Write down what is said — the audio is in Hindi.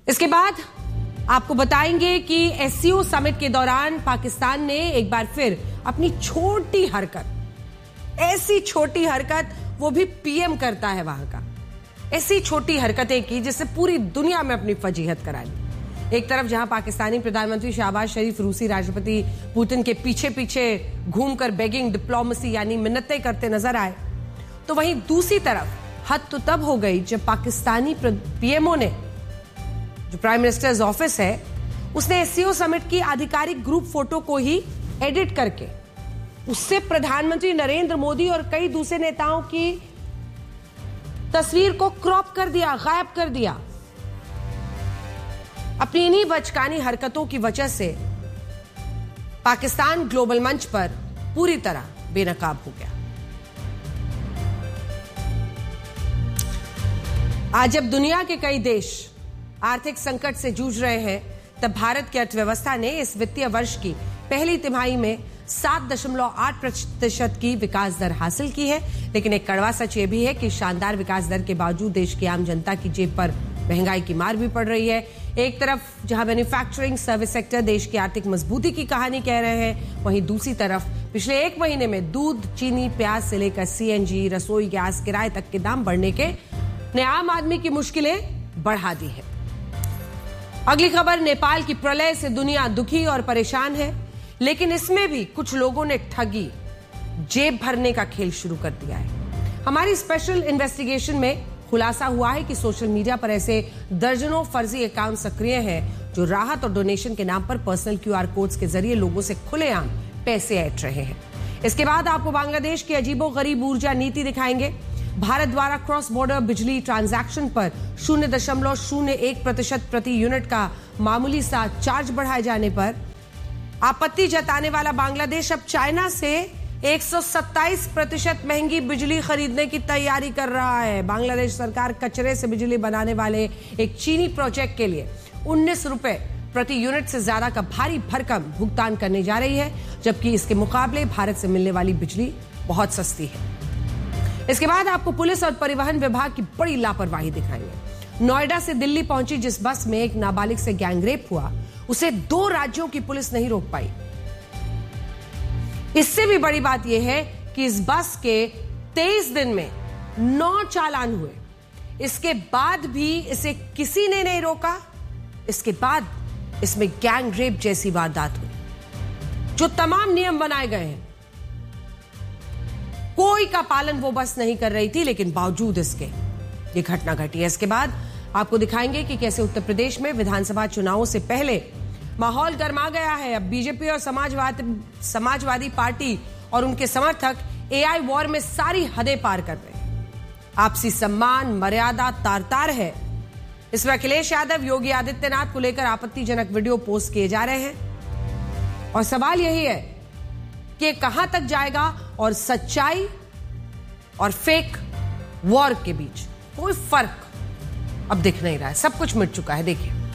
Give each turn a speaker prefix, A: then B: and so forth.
A: इसके बाद आपको बताएंगे कि एससीओ समिट के दौरान पाकिस्तान ने एक बार फिर अपनी छोटी हरकत, ऐसी छोटी हरकत वो भी पीएम करता है वहां का, ऐसी छोटी हरकतें की जिससे पूरी दुनिया में अपनी फजीहत करा ली। एक तरफ जहां पाकिस्तानी प्रधानमंत्री शहबाज शरीफ रूसी राष्ट्रपति पुतिन के पीछे पीछे घूमकर बेगिंग डिप्लोमेसी यानी मिन्नतें करते नजर आए, तो वहीं दूसरी तरफ हद तो तब हो गई जब पाकिस्तानी पीएमओ ने, जो प्राइम मिनिस्टर्स ऑफिस है, उसने एससीओ समिट की आधिकारिक ग्रुप फोटो को ही एडिट करके उससे प्रधानमंत्री नरेंद्र मोदी और कई दूसरे नेताओं की तस्वीर को क्रॉप कर दिया, गायब कर दिया। अपनी इन्हीं बचकानी हरकतों की वजह से पाकिस्तान ग्लोबल मंच पर पूरी तरह बेनकाब हो गया। आज जब दुनिया के कई देश आर्थिक संकट से जूझ रहे हैं, तब भारत की अर्थव्यवस्था ने इस वित्तीय वर्ष की पहली तिमाही में 7.8% की विकास दर हासिल की है। लेकिन एक कड़वा सच यह भी है कि शानदार विकास दर के बावजूद देश की आम जनता की जेब पर महंगाई की मार भी पड़ रही है। एक तरफ जहां मैन्युफैक्चरिंग सर्विस सेक्टर देश की आर्थिक मजबूती की कहानी कह रहे हैं, वहीं दूसरी तरफ पिछले एक महीने में दूध, चीनी, प्याज से लेकर सीएनजी, रसोई गैस, किराए तक के दाम बढ़ने के ने आम आदमी की मुश्किलें बढ़ा दी है। अगली खबर, नेपाल की प्रलय से दुनिया दुखी और परेशान है, लेकिन इसमें भी कुछ लोगों ने ठगी, जेब भरने का खेल शुरू कर दिया है। हमारी स्पेशल इन्वेस्टिगेशन में खुलासा हुआ है कि सोशल मीडिया पर ऐसे दर्जनों फर्जी अकाउंट सक्रिय हैं जो राहत और डोनेशन के नाम पर पर्सनल क्यूआर कोड्स के जरिए लोगों से खुलेआम पैसे ऐंठ रहे हैं। इसके बाद आपको बांग्लादेश की अजीबोगरीब ऊर्जा नीति दिखाएंगे। भारत द्वारा क्रॉस बॉर्डर बिजली ट्रांजैक्शन पर 0.01% प्रति यूनिट का मामूली सा चार्ज बढ़ाए जाने पर आपत्ति जताने वाला बांग्लादेश अब चाइना से 127% महंगी बिजली खरीदने की तैयारी कर रहा है। बांग्लादेश सरकार कचरे से बिजली बनाने वाले एक चीनी प्रोजेक्ट के लिए 19 रुपए प्रति यूनिट से ज्यादा का भारी भरकम भुगतान करने जा रही है, जबकि इसके मुकाबले भारत से मिलने वाली बिजली बहुत सस्ती है। इसके बाद आपको पुलिस और परिवहन विभाग की बड़ी लापरवाही दिखाएंगे। नोएडा से दिल्ली पहुंची जिस बस में एक नाबालिग से गैंगरेप हुआ, उसे 2 राज्यों की पुलिस नहीं रोक पाई। इससे भी बड़ी बात यह है कि इस बस के 23 दिन में 9 चालान हुए, इसके बाद भी इसे किसी ने नहीं रोका। इसके बाद इसमें गैंगरेप जैसी वारदात हुई। जो तमाम नियम बनाए गए हैं, कोई का पालन वो बस नहीं कर रही थी, लेकिन बावजूद इसके ये घटना घटी है। इसके बाद आपको दिखाएंगे कि कैसे उत्तर प्रदेश में विधानसभा चुनावों से पहले माहौल गर्मा गया है। अब बीजेपी और समाजवादी पार्टी और उनके समर्थक एआई वॉर में सारी हदें पार कर रहे हैं। आपसी सम्मान, मर्यादा तार-तार है। इसमें अखिलेश यादव, योगी आदित्यनाथ को लेकर आपत्तिजनक वीडियो पोस्ट किए जा रहे हैं और सवाल यही है कि कहां तक जाएगा और सच्चाई और फेक वॉर के बीच कोई फर्क अब दिख नहीं रहा है। सब कुछ मिट चुका है। देखिए।